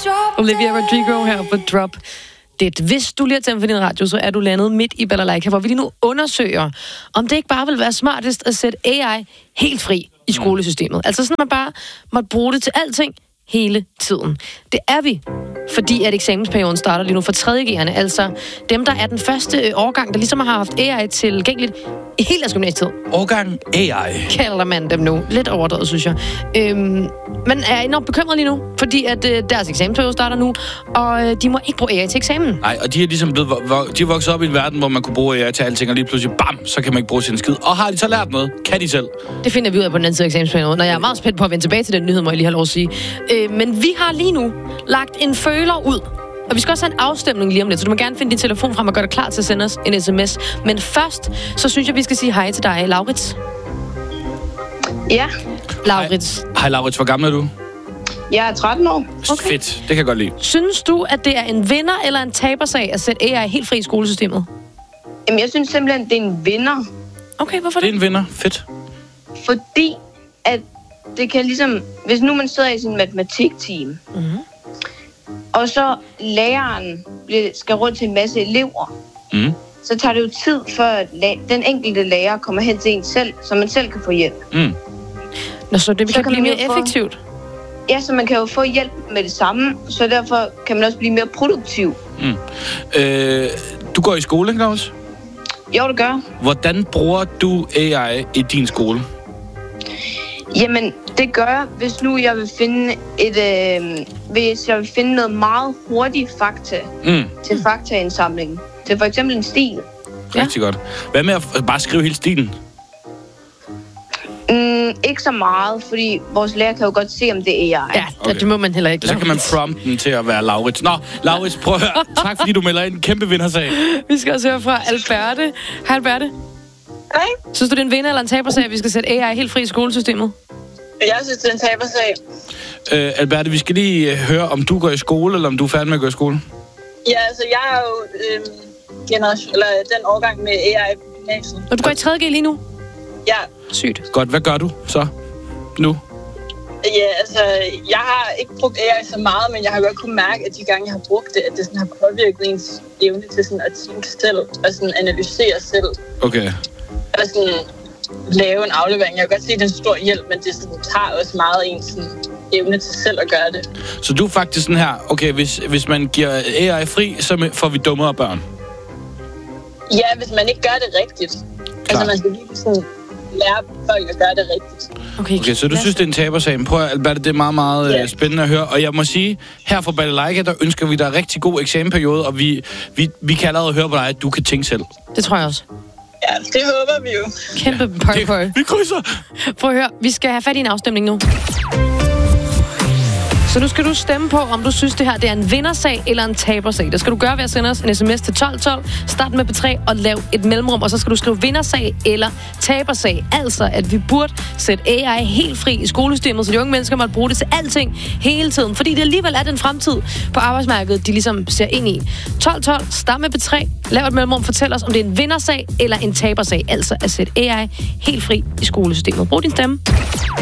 Olivia Rodrigo her på Drop Dead. Hvis du lige har tændt for din radio, så er du landet midt i Balalaika, hvor vi lige nu undersøger, om det ikke bare vil være smartest at sætte AI helt fri i skolesystemet. Altså sådan, at man bare måtte bruge det til alting hele tiden. Det er vi, fordi at eksamensperioden starter lige nu for 3.G'erne, altså dem, der er den første årgang, der ligesom har haft AI tilgængeligt i hele deres gymnasietid. Årgang AI. Kalder man dem nu. Lidt overdrevet, synes jeg. Man er enormt bekymret lige nu, fordi at deres eksamensperiode starter nu, og de må ikke bruge AI til eksamen. Nej, og de er ligesom de er vokset op i en verden, hvor man kunne bruge AI til alting, og lige pludselig, bam, så kan man ikke bruge sin skid. Og har de så lært noget? Kan de selv? Det finder vi ud af på den anden side af eksamensperioden, og jeg er meget spændt på at vende tilbage til den nyhed, må jeg lige have lov at sige. Men vi har lige nu lagt en føler ud, og vi skal også have en afstemning lige om lidt, så du må gerne finde din telefon frem og gøre dig klar til at sende os en sms. Men først, så synes jeg, vi skal sige hej til dig, Laurits. Ja. Laurits. Hej Laurits, hvor gammel er du? Jeg er 13 år. Okay. Fedt, det kan jeg godt lide. Synes du, at det er en vinder eller en tabersag at sætte AI helt fri i skolesystemet? Jamen, jeg synes simpelthen, det er en vinder. Okay, hvorfor det? Det er en vinder. Fedt. Fordi, at det kan ligesom... Hvis nu man sidder i sin matematikteam, og så læreren skal rundt til en masse elever, så tager det jo tid, før den enkelte lærer kommer hen til en selv, så man selv kan få hjælp. Nå, så det kan blive mere effektivt? Ja, så man kan jo få hjælp med det samme, så derfor kan man også blive mere produktiv. Du går i skole, ikke også? Jo, det gør. Hvordan bruger du AI i din skole? Jamen, det gør jeg, hvis nu jeg vil finde hvis jeg vil finde noget meget hurtigt fakta til faktaindsamlingen. Til for eksempel en stil. Rigtig godt. Hvad med at bare skrive hele stilen? Ikke så meget, fordi vores lærer kan jo godt se, om det er AI. Ja, okay. Det må man heller ikke. Så kan man prompte den til at være Laurits. Nå, Laurits, prøv at høre. Tak, fordi du melder ind. En kæmpe vindersag. Vi skal også høre fra Alberte. Hej, Alberte. Hej. Synes du, det er en vinder eller en tabersag, at vi skal sætte AI helt fri i skolesystemet? Jeg synes, det er en tabersag. Alberte, vi skal lige høre, om du går i skole, eller om du er færdig med at gå i skole. Ja, altså, jeg er jo den årgang med AI på gymnasiet. Og du går i 3.G lige nu? Ja. Sygt. Godt, hvad gør du så nu? Ja, altså, jeg har ikke brugt AI så meget, men jeg har godt kunne mærke, at de gange, jeg har brugt det, at det sådan har påvirket ens evne til sådan at tænke selv, og sådan analysere selv. Okay. Og sådan lave en aflevering. Jeg kan godt se, at det er en stor hjælp, men det sådan, tager også meget ens sådan, evne til selv at gøre det. Så du er faktisk sådan her, okay, hvis man giver AI fri, så får vi dummere børn? Ja, hvis man ikke gør det rigtigt. Klar. Altså, man skal lige sådan lære folk at gøre det rigtigt. Okay, så du synes, det er en tabersag. Prøv at, Alberte, det er meget, meget spændende at høre. Og jeg må sige, her fra Balalaika, der ønsker vi dig rigtig god eksamenperiode, og vi kan allerede høre på dig, at du kan tænke selv. Det tror jeg også. Ja, det håber vi jo. Kæmpe parkour. Vi krydser. Prøv at høre, vi skal have fat i en afstemning nu. Så nu skal du stemme på, om du synes, det her det er en vindersag eller en tabersag. Det skal du gøre ved at sende os en sms til 1212, start med P3 og lav et mellemrum, og så skal du skrive vindersag eller tabersag. Altså, at vi burde sætte AI helt fri i skolesystemet, så de unge mennesker måtte bruge det til alting hele tiden. Fordi det alligevel er den fremtid på arbejdsmarkedet, de ligesom ser ind i. 1212, start med P3, lav et mellemrum, fortæl os, om det er en vindersag eller en tabersag. Altså, at sætte AI helt fri i skolesystemet. Brug din stemme.